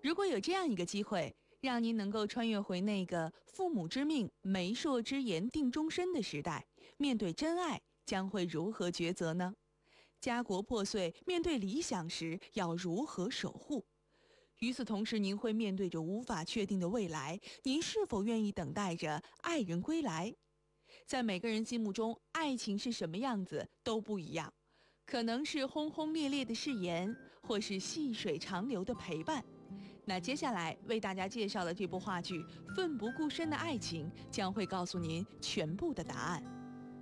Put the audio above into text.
如果有这样一个机会，让您能够穿越回那个父母之命、媒妁之言定终身的时代，面对真爱将会如何抉择呢？家国破碎，面对理想时要如何守护？与此同时，您会面对着无法确定的未来，您是否愿意等待着爱人归来？在每个人心目中，爱情是什么样子都不一样，可能是轰轰烈烈的誓言，或是细水长流的陪伴。那接下来为大家介绍的这部话剧《奋不顾身的爱情》将会告诉您全部的答案。